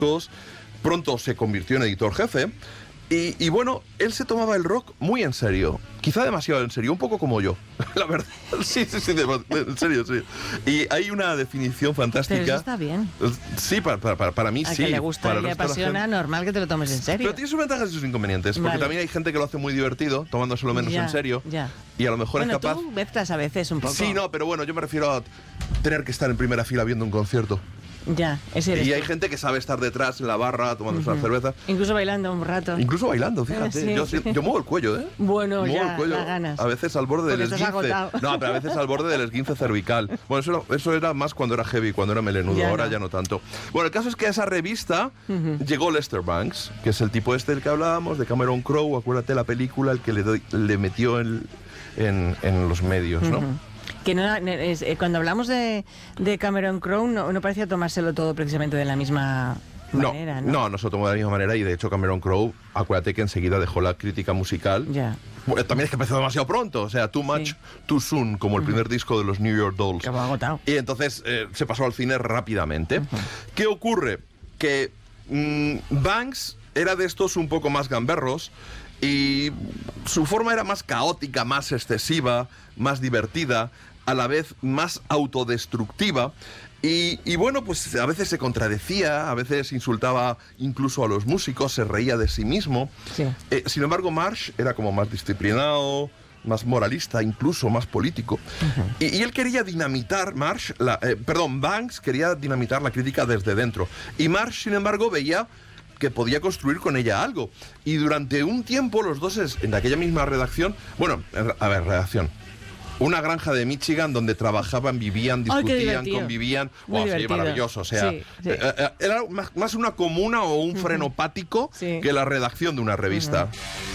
pronto se convirtió en editor jefe. Y bueno, él se tomaba el rock muy en serio, quizá demasiado en serio, un poco como yo, la verdad. Sí, en serio, sí. Y hay una definición fantástica. Pero eso está bien. Sí, para mí a sí. Que le gusta y le apasiona, normal que te lo tomes en serio. Pero tiene sus ventajas y sus inconvenientes, porque también hay gente que lo hace muy divertido, tomándoselo menos en serio. Y a lo mejor es capaz... Tú mezclas a veces un poco. Sí, no, pero bueno, yo me refiero a tener que estar en primera fila viendo un concierto. Ya, ese eres Y tú. hay gente que sabe estar detrás en la barra tomándose una cerveza. Incluso bailando un rato. Incluso bailando, fíjate. Sí. Yo muevo el cuello, ¿eh? Bueno, muevo ya, el cuello, da ganas. a veces al borde del Porque estás esguince. agotado. No, pero a veces al borde del esguince cervical. Bueno, eso era más cuando era heavy, cuando era melenudo. Ya ahora no. ya no tanto. Bueno, el caso es que a esa revista llegó Lester Bangs, que es el tipo este del que hablábamos, de Cameron Crowe, acuérdate la película, el que le metió en los medios, ¿no? Que no, cuando hablamos de Cameron Crowe no parecía tomárselo todo precisamente de la misma manera, ¿no? No se lo tomó de la misma manera, y de hecho Cameron Crowe, acuérdate que enseguida dejó la crítica musical. Ya. Bueno, también es que empezó demasiado pronto, o sea, Too Much, Too Soon, como el primer disco de los New York Dolls. Que va agotado. Y entonces se pasó al cine rápidamente. ¿Qué ocurre? Que Banks era de estos un poco más gamberros, y su forma era más caótica, más excesiva, más divertida, a la vez más autodestructiva. Y bueno, pues a veces se contradecía, a veces insultaba incluso a los músicos, se reía de sí mismo. Sí. Sin embargo, Marsh era como más disciplinado, más moralista, incluso más político. Y él quería dinamitar, Banks quería dinamitar la crítica desde dentro. Y Marsh, sin embargo, veía que podía construir con ella algo. Y durante un tiempo los dos en aquella misma redacción, una granja de Michigan donde trabajaban, vivían, discutían, convivían. Sí, maravilloso. O sea, sí. Era más una comuna o un frenopático que la redacción de una revista.